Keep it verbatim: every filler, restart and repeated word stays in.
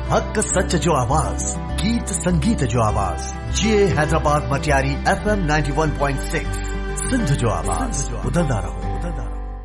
हक सच जो आवाज, गीत संगीत जो आवाज, ये Hyderabad Matiari F M ninety one point six Sindh जो आवाज, ॿुधंदा रहो।